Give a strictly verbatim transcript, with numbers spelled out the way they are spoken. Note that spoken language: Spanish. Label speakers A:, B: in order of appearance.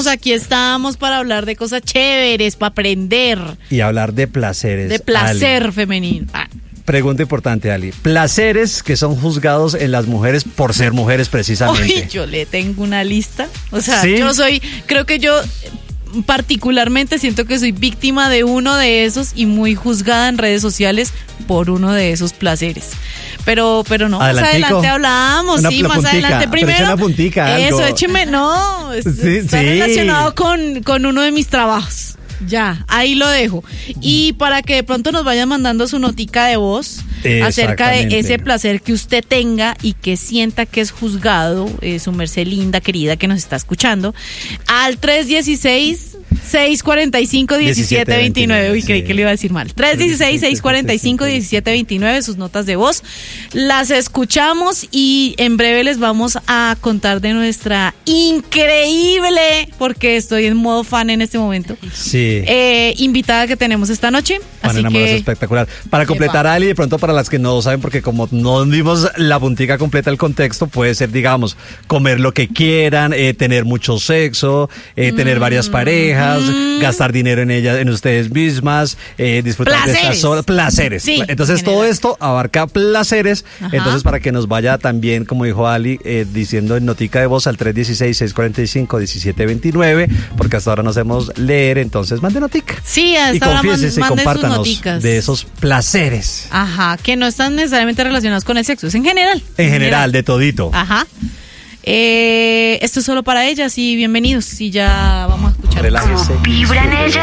A: Aquí estamos para hablar de cosas chéveres, para aprender.
B: Y hablar de placeres.
A: De placer
B: Ali.
A: femenino. Ah.
B: Pregunta importante, Ali. Placeres que son juzgados en las mujeres por ser mujeres precisamente.
A: Uy, yo le tengo una lista. O sea,
B: ¿sí?
A: yo soy, creo que yo particularmente siento que soy víctima de uno de esos y muy juzgada en redes sociales por uno de esos placeres. Pero, pero no,
B: Adelantico.
A: más adelante hablamos,
B: Una,
A: sí,
B: una
A: más
B: puntica,
A: adelante. Primero,
B: pero eche una puntica,
A: eso,
B: algo.
A: écheme, no, es-
B: Sí,
A: está
B: sí.
A: relacionado con, con uno de mis trabajos. Ya, ahí lo dejo. Y para que de pronto nos vayan mandando su notica de voz acerca de
B: Exactamente.
A: ese placer que usted tenga y que sienta que es juzgado, eh, su merced linda, querida, que nos está escuchando, al tres uno seis, seis cuatro cinco, uno siete dos nueve. Uy, creí
B: sí.
A: que le iba a decir mal. tres uno seis, seis cuatro cinco, uno siete dos nueve, sus notas de voz. Las escuchamos y en breve les vamos a contar de nuestra increíble, porque estoy en modo fan en este momento,
B: Sí.
A: eh, invitada que tenemos esta noche.
B: Para
A: Así
B: enamorarse
A: que
B: espectacular. Para completar, Ali, de pronto para las que no saben, porque como no dimos la puntica completa del contexto, puede ser, digamos, comer lo que quieran, eh, tener mucho sexo, eh, tener varias parejas, gastar dinero en ellas, en ustedes mismas, eh, disfrutar de
A: Placeres.
B: estas horas, placeres.
A: Sí,
B: Entonces
A: en
B: todo
A: general.
B: esto abarca placeres.
A: Ajá.
B: Entonces para que nos vaya también, como dijo Ali, eh, diciendo en notica de voz al tres uno seis, seis cuatro cinco, uno siete dos nueve, porque hasta ahora no sabemos leer, entonces mande notica.
A: sí,
B: Y
A: hasta ahora man-
B: confiésese,
A: manden sus
B: compártanos
A: noticas.
B: de esos placeres.
A: Ajá, que no están necesariamente relacionados con el sexo, es en general.
B: En general, de todito.
A: Ajá. Eh, esto es solo para ellas y bienvenidos. Y ya vamos a escuchar.
B: Relájese.
C: Vibra en ella.